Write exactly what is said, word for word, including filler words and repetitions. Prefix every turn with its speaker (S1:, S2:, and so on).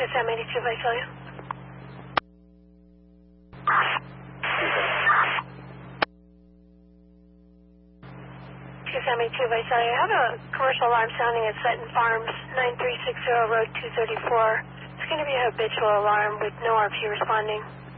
S1: Sam eighty-two Visalia. Sam eighty-two Visalia. I have a commercial alarm sounding at Sutton Farms, nine three six zero Road two thirty-four. It's going to be a habitual alarm with no R P responding.